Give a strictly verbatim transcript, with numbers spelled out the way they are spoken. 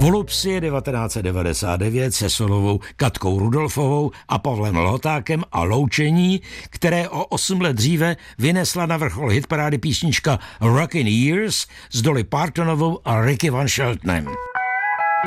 Volupsi devatenáct set devadesát devět se solovou Katkou Rudolfovou a Pavlem Lhotákem a Loučení, které o osm let dříve vynesla na vrchol hitparády písnička Rockin' Years s Dolly Partonovou a Ricky Van Sheltonem.